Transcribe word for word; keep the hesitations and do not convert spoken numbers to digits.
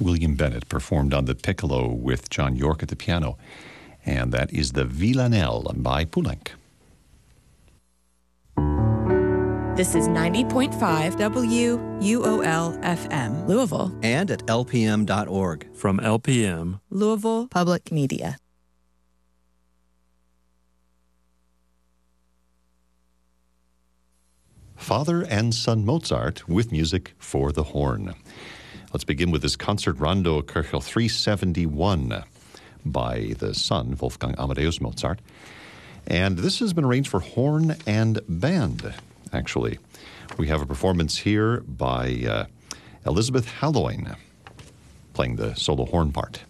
William Bennett performed on the piccolo with John York at the piano. And that is the Villanelle by Poulenc. This is ninety point five W U O L F M, Louisville. And at L P M dot org. From L P M, Louisville Public Media. Father and Son Mozart with music for the horn. Let's begin with this concert rondo, Köchel three seventy-one, by the son, Wolfgang Amadeus Mozart. And this has been arranged for horn and band, actually. We have a performance here by uh, Elizabeth Halloyne, playing the solo horn part.